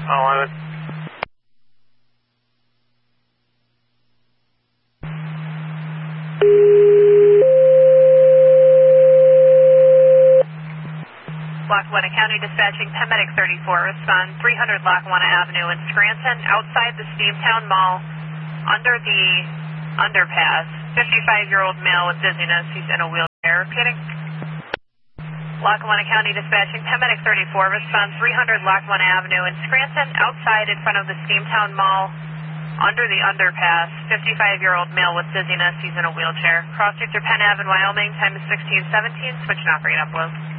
11. Lackawanna County Dispatching, Paramedic 34, respond 300 Lackawanna Avenue in Scranton, outside the Steamtown Mall, under the underpass. 55-year-old male with dizziness. He's in a wheelchair. Repeating. Lackawanna County Dispatching, Paramedic 34, respond 300 Lackawanna Avenue in Scranton, outside in front of the Steamtown Mall, under the underpass. 55-year-old male with dizziness. He's in a wheelchair. Crossing through Penn Ave in Wyoming. Time is 16:17. Switching off for Indianapolis.